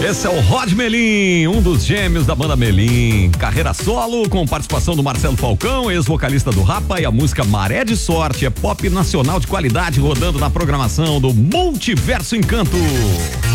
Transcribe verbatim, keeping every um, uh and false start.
Esse é o Rod Melim, um dos gêmeos da banda Melim. Carreira solo com participação do Marcelo Falcão, ex-vocalista do Rapa, e a música Maré de Sorte é pop nacional de qualidade rodando na programação do Multiverso Encanto.